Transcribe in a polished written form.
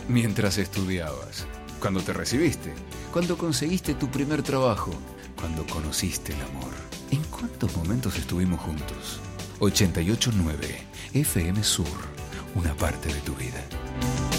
Mientras estudiabas, cuando te recibiste, cuando conseguiste tu primer trabajo, cuando conociste el amor. ¿En cuántos momentos estuvimos juntos? 88.9 FM Sur, una parte de tu vida.